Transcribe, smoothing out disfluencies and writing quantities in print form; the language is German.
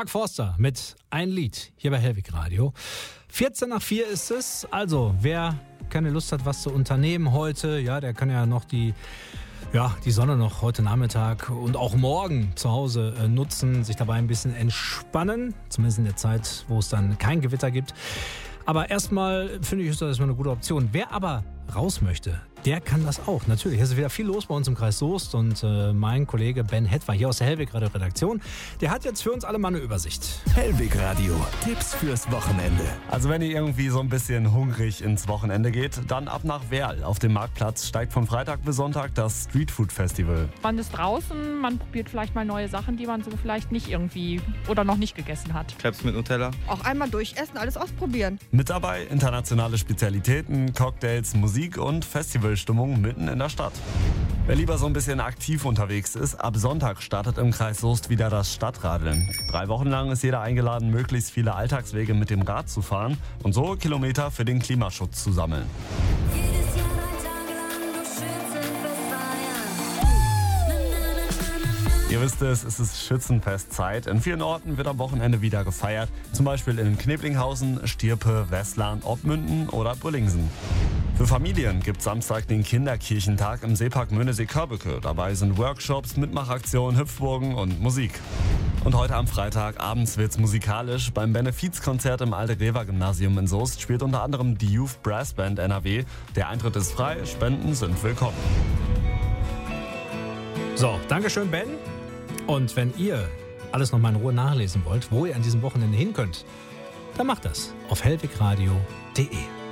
Mark Forster mit Ein Lied hier bei Hellwig Radio. 3:14 ist es. Also, wer keine Lust hat, was zu unternehmen heute, ja, der kann ja noch die Sonne noch heute Nachmittag und auch morgen zu Hause nutzen, sich dabei ein bisschen entspannen. Zumindest in der Zeit, wo es dann kein Gewitter gibt. Aber erstmal finde ich, ist das erstmal eine gute Option. Wer aber raus möchte, der kann das auch. Natürlich, es ist wieder viel los bei uns im Kreis Soest und mein Kollege Ben Hett war hier aus der Hellwig Radio Redaktion. Der hat jetzt für uns alle mal eine Übersicht. Hellwig Radio, Tipps fürs Wochenende. Also wenn ihr irgendwie so ein bisschen hungrig ins Wochenende geht, dann ab nach Werl. Auf dem Marktplatz steigt von Freitag bis Sonntag das Street Food Festival. Man ist draußen, man probiert vielleicht mal neue Sachen, die man so vielleicht nicht irgendwie oder noch nicht gegessen hat. Crepes mit Nutella. Auch einmal durchessen, alles ausprobieren. Mit dabei internationale Spezialitäten, Cocktails, Musik und Festivalstimmung mitten in der Stadt. Wer lieber so ein bisschen aktiv unterwegs ist, ab Sonntag startet im Kreis Soest wieder das Stadtradeln. 3 Wochen lang ist jeder eingeladen, möglichst viele Alltagswege mit dem Rad zu fahren und so Kilometer für den Klimaschutz zu sammeln. Ihr wisst es ist Schützenfestzeit. In vielen Orten wird am Wochenende wieder gefeiert. Zum Beispiel in Kneblinghausen, Stierpe, Westland, Oppmünden oder Brüllingsen. Für Familien gibt Samstag den Kinderkirchentag im Seepark Möhnesee-Körbeke. Dabei sind Workshops, Mitmachaktionen, Hüpfburgen und Musik. Und heute am Freitag abends wird's musikalisch. Beim Benefizkonzert im Alte-Grever-Gymnasium in Soest spielt unter anderem die Youth Brass Band NRW. Der Eintritt ist frei, Spenden sind willkommen. So, Dankeschön, Ben. Und wenn ihr alles nochmal in Ruhe nachlesen wollt, wo ihr an diesem Wochenende hin könnt, dann macht das auf hellwigradio.de.